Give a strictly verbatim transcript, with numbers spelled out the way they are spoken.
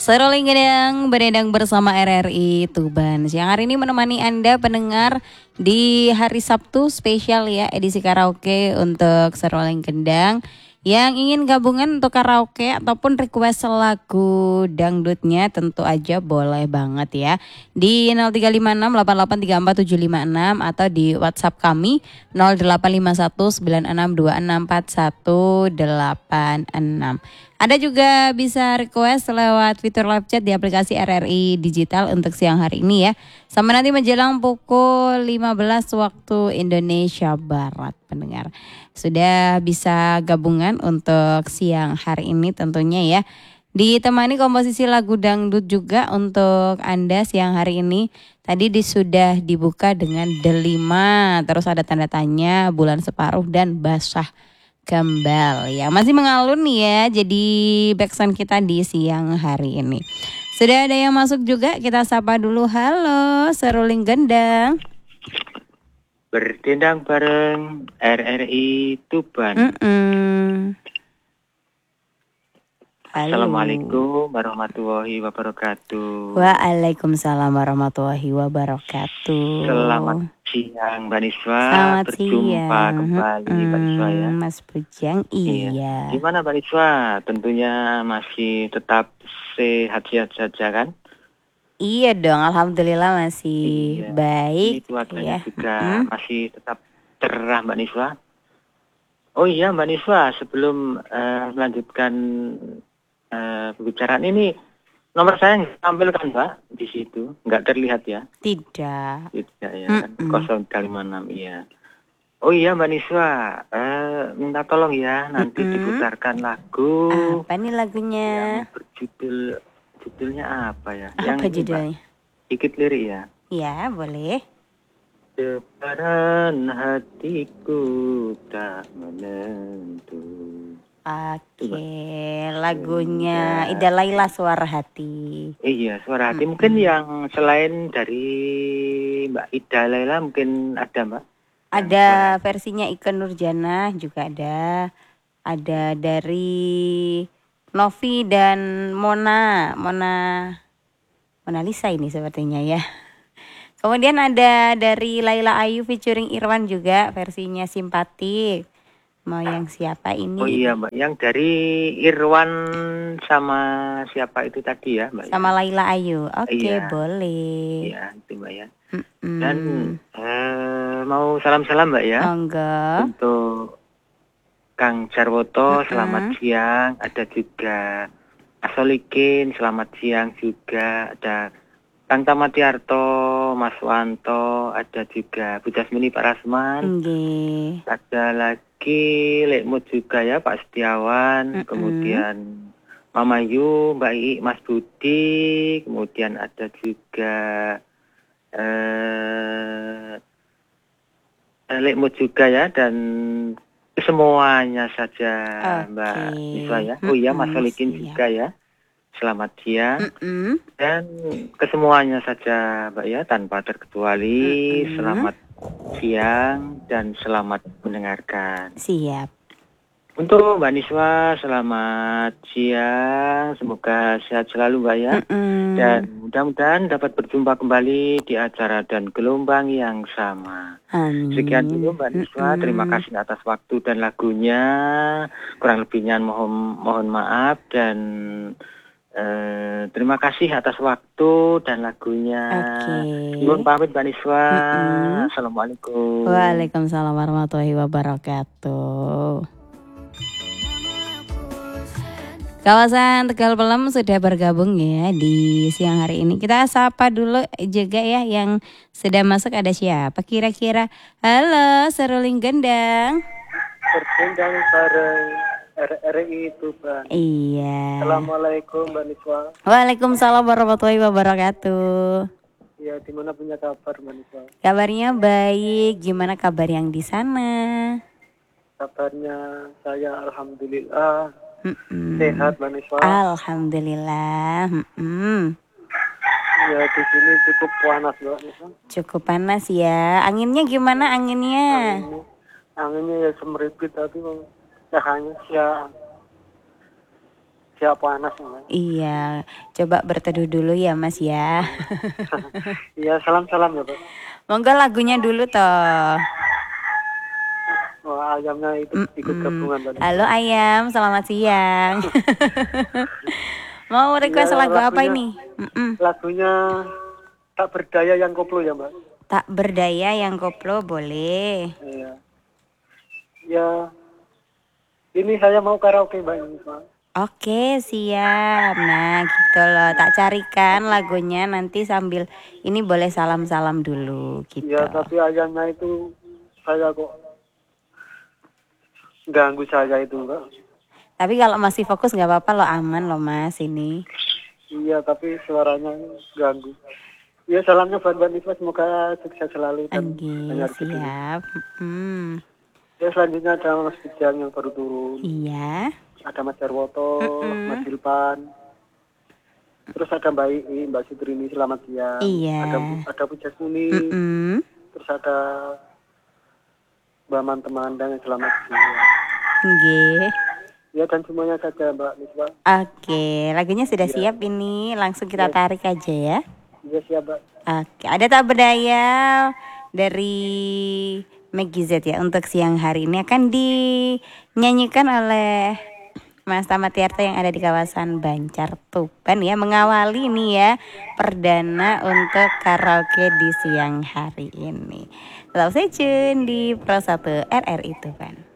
Seruling Gedang beredang bersama R R I Tuban. Siang hari ini menemani Anda pendengar di hari Sabtu spesial ya, edisi karaoke untuk Seruling Gedang. Yang ingin gabungan untuk karaoke ataupun request lagu dangdutnya tentu aja boleh banget ya. Di nol tiga lima enam delapan delapan tiga empat tujuh lima enam atau di WhatsApp kami nol delapan lima satu sembilan enam dua enam empat satu delapan enam. Ada juga bisa request lewat fitur live chat di aplikasi R R I Digital untuk siang hari ini ya. Sampai nanti menjelang pukul lima belas waktu Indonesia Barat pendengar. Sudah bisa gabungan untuk siang hari ini tentunya ya. Ditemani komposisi lagu dangdut juga untuk Anda siang hari ini. Tadi di, sudah dibuka dengan delima, terus ada tanda tanya, bulan separuh dan basah kembal ya. Masih mengalun nih ya, jadi backsound kita di siang hari ini. Sudah ada yang masuk juga, kita sapa dulu. Halo, Seruling Gendang. Berdendang bareng R R I Tuban. Mm-mm. Assalamualaikum warahmatullahi wabarakatuh. Waalaikumsalam warahmatullahi wabarakatuh. Selamat siang Mbak Niswa. Selamat Berjumpa siang. kembali hmm, Mbak Niswa ya. Mas Pujang, iya. iya. Gimana Mbak Niswa? Tentunya masih tetap sehat-sehat saja kan? Iya dong, alhamdulillah masih iya. baik. Ini cuacanya ya. juga hmm. masih tetap cerah Mbak Niswa. Oh iya Mbak Niswa, sebelum uh, melanjutkan uh, pembicaraan ini, nomor saya nggak tampilkan Mbak di situ, nggak terlihat ya? Tidak. Tidak ya, kan nol tiga lima enam iya. Oh iya Mbak Niswa, uh, minta tolong ya nanti Mm-mm. diputarkan lagu. Apa nih lagunya? Yang berjudul judulnya apa ya? Apa yang judulnya? Dikit lirik ya. Ya boleh. Deparan hatiku tak menentu. Oke, lagunya Ida Laila Suara Hati. Iya, Suara Hati. Mm-mm. Mungkin yang selain dari Mbak Ida Laila mungkin ada Mbak? Ada versinya Ike Nurjana juga ada. Ada dari Novi dan Mona. Mona Mona Lisa ini sepertinya ya. Kemudian ada dari Laila Ayu featuring Irwan juga versinya Simpatik. Mau yang siapa ini? Oh iya Mbak, yang dari Irwan sama siapa itu tadi ya Mbak? Sama ya? Laila Ayu. Oke, iya. boleh. Iya, itu Mbak ya. Mm-mm. Dan uh, mau salam-salam Mbak ya. Monggo. Untuk Kang Jarwoto, Mm-mm. selamat siang. Ada juga Asolikin, selamat siang juga. Ada Kang Tamatiarto, Mas Wanto, ada juga Bu Jasmini, Pak Rasman. Okay. Ada lagi Lekmut juga ya, Pak Setiawan. Mm-mm. Kemudian Mama Yu, Mbak I, Mas Budi. Kemudian ada juga eh, Lekmut juga ya, dan semuanya saja okay. Mbak Niswa ya. Oh iya, Mas Solikin juga ya. Selamat siang. Mm-mm. Dan kesemuanya saja Mbak ya, tanpa terkecuali. Mm-mm. Selamat siang dan selamat mendengarkan. Siap. Untuk Mbak Niswa, selamat siang. Semoga sehat selalu Mbak ya. Mm-mm. Dan mudah-mudahan dapat berjumpa kembali di acara dan gelombang yang sama. Amin. Sekian dulu Mbak Niswa. Mm-mm. Terima kasih atas waktu dan lagunya. Kurang lebihnya mohon mohon maaf dan Eh, terima kasih atas waktu dan lagunya. Oke. Nuhun pamit Mbak Niswa. Mm-mm. Assalamualaikum. Waalaikumsalam warahmatullahi wabarakatuh. Kawasan Tegal Pelem sudah bergabung ya di siang hari ini. Kita sapa dulu juga ya yang sudah masuk, ada siapa kira-kira? Halo, Seruling Gendang. Berdendang bareng R R I Tuban. Iya. Assalamualaikum Mbak Niswa. Waalaikumsalam warahmatullahi wabarakatuh. Ya, gimana punya kabar Mbak Niswa? Kabarnya baik. Gimana kabar yang di sana? Kabarnya saya alhamdulillah. Mm-mm. Sehat Mbak Niswa. Alhamdulillah. Mm-mm. Ya, di sini cukup panas Mbak Niswa. Cukup panas ya. Anginnya gimana anginnya? Anginnya, anginnya ya semeripit tapi cahayanya ya siap panas ya, Mbak. Iya, coba berteduh dulu ya Mas ya. Iya, salam-salam ya, Pak. Monggo lagunya dulu toh. Oh, ayamnya itu Mm-mm. ikut gabungan tadi. Halo ayam, selamat siang. Mau request Iya, lagu apa lagunya- ini? Mm-mm. Lagunya Tak Berdaya yang Koplo ya, Mbak. Tak berdaya yang koplo boleh. Iya. Ya, ini saya mau karaoke, Mbak. Ini, Mbak. Oke siap. Nah gitu loh. Tak carikan lagunya nanti sambil ini boleh salam-salam dulu gitu. Ya, tapi ayamnya itu saya kok ganggu saya itu, Mbak. Tapi kalau masih fokus nggak apa-apa loh, aman loh Mas ini. Iya, tapi suaranya ganggu. Ya, salamnya buat Mbak Niswa, semoga sukses selalu dan Oke banyak rezeki. siap. Hmm. Ya, selanjutnya ada Mas Bijang yang baru turun. Iya. Ada Mas Jarwoto, Mm-mm. Mas Hilpan. Terus ada Mbak Ii, Mbak Sutrini, selamat siang. Iya. Ada ada Bu Jasmuni. Mm-mm. Terus ada Mbak Mantemandang, selamat siang. Nggih. Ya, dan semuanya saja Mbak Niswa. Oke, lagunya sudah Iya. siap ini. Langsung kita Iya. tarik aja ya. Iya, siap, Mbak. Oke, ada tak berdaya dari Meggy Z ya untuk siang hari ini akan dinyanyikan oleh Mas Tama Tiarto yang ada di kawasan Banjar Tuban ya, mengawali ini ya perdana untuk karaoke di siang hari ini. Tetap stay tune di Pro satu R R I Tuban.